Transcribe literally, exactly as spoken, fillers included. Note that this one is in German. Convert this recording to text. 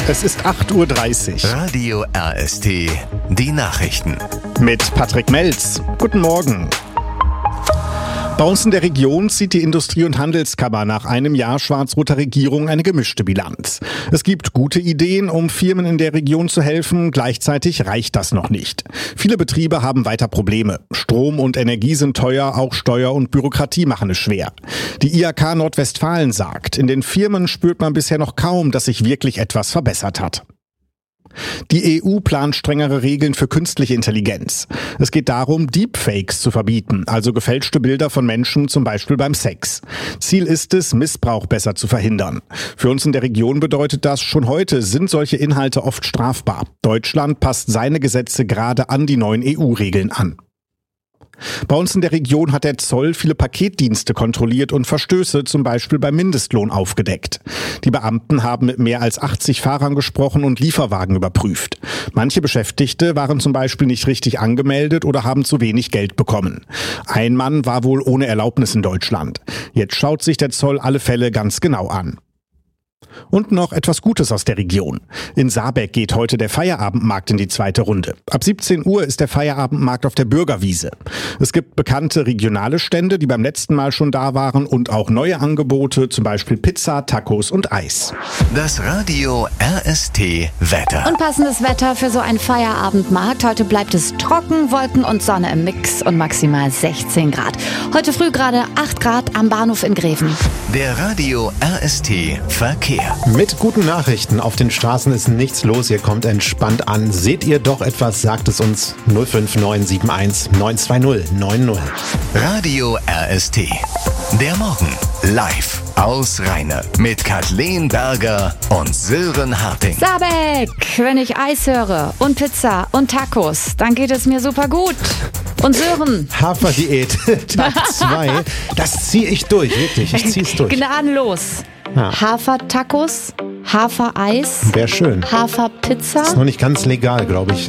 Es ist acht Uhr dreißig. Radio R S T, die Nachrichten. Mit Patrick Melz. Guten Morgen. Bei uns in der Region zieht die Industrie- und Handelskammer nach einem Jahr schwarz-roter Regierung eine gemischte Bilanz. Es gibt gute Ideen, um Firmen in der Region zu helfen. Gleichzeitig reicht das noch nicht. Viele Betriebe haben weiter Probleme. Strom und Energie sind teuer, auch Steuer und Bürokratie machen es schwer. Die I H K Nordwestfalen sagt, in den Firmen spürt man bisher noch kaum, dass sich wirklich etwas verbessert hat. Die E U plant strengere Regeln für künstliche Intelligenz. Es geht darum, Deepfakes zu verbieten, also gefälschte Bilder von Menschen, zum Beispiel beim Sex. Ziel ist es, Missbrauch besser zu verhindern. Für uns in der Region bedeutet das, schon heute sind solche Inhalte oft strafbar. Deutschland passt seine Gesetze gerade an die neuen E U-Regeln an. Bei uns in der Region hat der Zoll viele Paketdienste kontrolliert und Verstöße zum Beispiel beim Mindestlohn aufgedeckt. Die Beamten haben mit mehr als achtzig Fahrern gesprochen und Lieferwagen überprüft. Manche Beschäftigte waren zum Beispiel nicht richtig angemeldet oder haben zu wenig Geld bekommen. Ein Mann war wohl ohne Erlaubnis in Deutschland. Jetzt schaut sich der Zoll alle Fälle ganz genau an. Und noch etwas Gutes aus der Region. In Saarbeck geht heute der Feierabendmarkt in die zweite Runde. Ab siebzehn Uhr ist der Feierabendmarkt auf der Bürgerwiese. Es gibt bekannte regionale Stände, die beim letzten Mal schon da waren, und auch neue Angebote, zum Beispiel Pizza, Tacos und Eis. Das Radio R S T Wetter. Und passendes Wetter für so einen Feierabendmarkt. Heute bleibt es trocken, Wolken und Sonne im Mix und maximal sechzehn Grad. Heute früh gerade acht Grad am Bahnhof in Greven. Der Radio R S T Verkehr. Mit guten Nachrichten. Auf den Straßen ist nichts los. Ihr kommt entspannt an. Seht ihr doch etwas, sagt es uns. null fünf neun sieben eins neun zwei null neun null. Radio R S T. Der Morgen live aus Rheine mit Kathleen Berger und Sören Harting. Saarbeck, wenn ich Eis höre und Pizza und Tacos, dann geht es mir super gut. Und Sören. Haferdiät, Tag zwei. Das ziehe ich durch, wirklich. Ich ziehe es durch. Gnadenlos. Ja. Hafertacos, Hafereis, Wäre schön. Haferpizza. Ist noch nicht ganz legal, glaube ich.